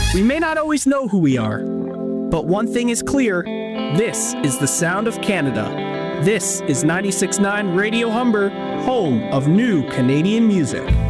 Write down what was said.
We may not always know who we are, but one thing is clear. This is the sound of Canada. This is 96.9 Radio Humber, home of new Canadian music.